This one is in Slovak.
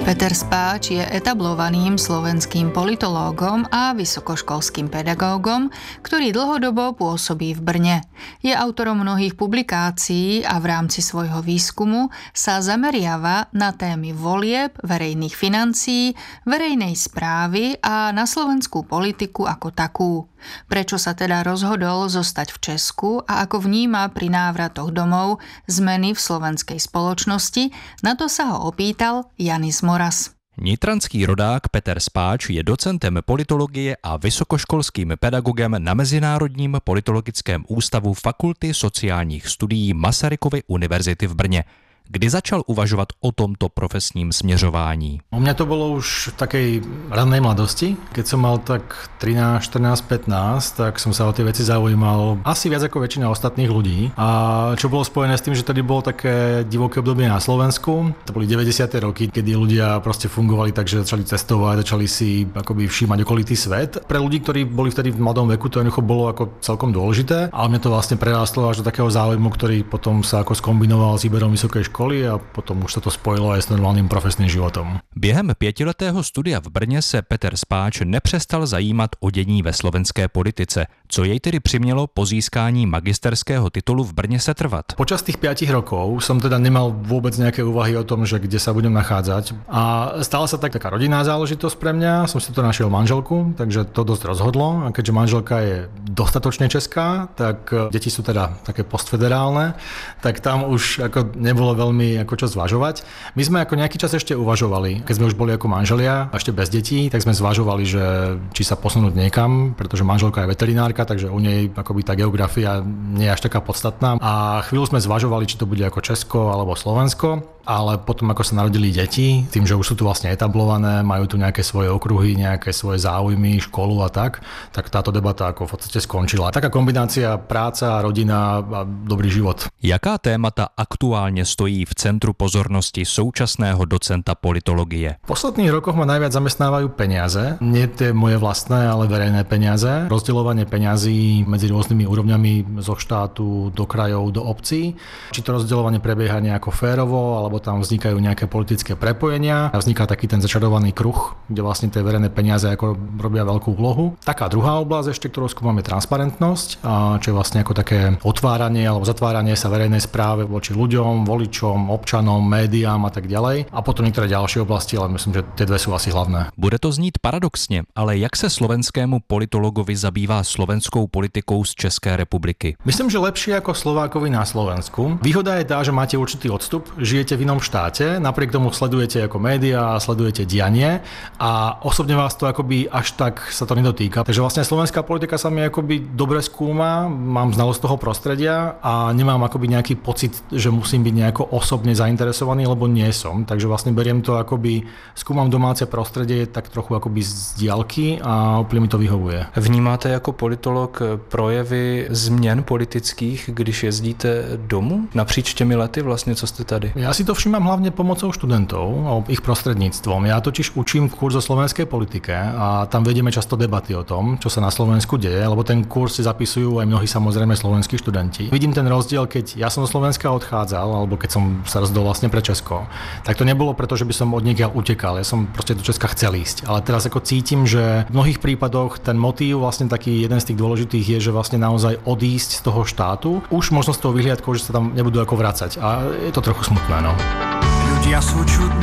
Peter Spáč je etablovaným slovenským politológom a vysokoškolským pedagógom, ktorý dlhodobo pôsobí v Brne. Je autorom mnohých publikácií a v rámci svojho výskumu sa zameriava na témy volieb, verejných financií, verejnej správy a na slovenskú politiku ako takú. Prečo sa teda rozhodol zostať v Česku a ako vníma pri návratoch domov zmeny v slovenskej spoločnosti, na to sa ho opýtal Janis Moraz. Nitranský rodák Peter Spáč je docentem politologie a vysokoškolským pedagogem na Mezinárodním politologickém ústavu Fakulty sociálních studií Masarykovy univerzity v Brně. Kdy začal uvažovať o tomto profesním směřování? U mňa to bolo už v takej rannej mladosti. Keď som mal tak 13, 14, 15, tak som sa o tie veci zaujímal asi viac ako väčšina ostatných ľudí. A čo bolo spojené s tým, že tedy bolo také divoké obdobie na Slovensku. To boli 90. roky, kedy ľudia proste fungovali tak, že začali cestovať, začali si akoby všímať okolitý svet. Pre ľudí, ktorí boli vtedy v mladom veku, to jednoducho bolo ako celkom dôležité. Ale mňa to vlastne prerástlo až do takého záujmu, ktorý potom sa ako skombinoval s výberom vysokej školy a potom už sa to spojilo aj s normálnym profesným životom. Během 5letého studia v Brně se Peter Spáč nepřestal zajímat o dění ve slovenské politice, co jej tedy přimělo po získání magisterského titulu v Brně setrvat. Počas tých 5 rokov som teda nemal vôbec nejaké úvahy o tom, že kde sa budem nachádzať. A stala sa taká rodinná záležitosť pre mňa. Som si to našiel manželku, takže to dosť rozhodlo. A keďže manželka je dostatočne česká, tak deti sú teda také postfederálne, tak tam už ako nebolo veľmi ako čo zvažovať. My sme ako nejaký čas ešte uvažovali, keď sme už boli ako manželia, ešte bez detí, tak sme zvažovali, že či sa posunúť niekam, pretože manželka je veterinárka, takže u nej akoby tá geografia nie je až taká podstatná. A chvíľu sme zvažovali, či to bude ako Česko alebo Slovensko, ale potom ako sa narodili deti, tým, že už sú tu vlastne etablované, majú tu nejaké svoje okruhy, nejaké svoje záujmy, školu a tak táto debata ako v podstate skončila. Taká kombinácia práca, rodina a dobrý život. Jaká témata aktuálne stojí v centru pozornosti současného docenta politologie? V posledných rokoch ma najviac zamestnávajú peniaze. Nie tie moje vlastné, ale verejné peniaze. Rozdeľovanie peňazí medzi rôznymi úrovňami zo štátu do krajov, do obcí. Či to rozdeľovanie prebieha nejako férovo, alebo tam vznikajú nejaké politické prepojenia a vzniká taký ten začarovaný kruh, kde vlastne tie verejné peniaze ako robia veľkú úlohu. Taká druhá oblasť ešte, ktorú skúmam, je transparentnosť, čo je vlastne ako také otváranie alebo zatváranie sa verejnej správe voči ľuďom, voličom, občanom, médiám a tak ďalej. A potom niektoré ďalšie oblasti, ale myslím, že tie dve sú asi hlavné. Bude to znít paradoxně, ale jak se slovenskému politologovi zabývá slovenskou politikou z České republiky? Myslím, že lepšie ako Slovákovi na Slovensku. Výhoda je tá, že máte určitý odstup, žijete v inom štáte, napriek tomu sledujete ako médiá, sledujete dianie a osobne vás to akoby až tak sa to nedotýka. Takže vlastne slovenská politika sa mi akoby dobre skúma, mám znalosť toho prostredia a nemám akoby nejaký pocit, že musím byť nejako osobne zainteresovaný, lebo nie som. Takže vlastne beriem to akoby, skúmam domáce prostredie tak trochu akoby z diaľky a úplne mi to vyhovuje. Vnímáte jako politolog projevy změn politických, když jezdíte domů? Napříč těmi lety vlastně, co jste tady? Ja si to všímam hlavne pomocou študentov a ich prostredníctvom. Ja totiž učím kurz o slovenskej politike a tam vedieme často debaty o tom, čo sa na Slovensku deje, lebo ten kurz si zapisujú aj mnohí samozrejme slovenskí študenti. Vidím ten rozdiel, keď ja som zo Slovenska odchádzal, alebo keď som sa rozdol vlastne pre Česko, tak to nebolo preto, že by som od niekiaľ utekal. Ja som proste do Česka chcel ísť. Ale teraz ako cítim, že v mnohých prípadoch ten motív vlastne taký jeden z tých dôležitých je, že vlastne naozaj odísť z toho štátu. Už možno s tou vyhliadkou, že sa tam nebudú ako vracať. A je to trochu smutné, no. Ľudia sú čudní.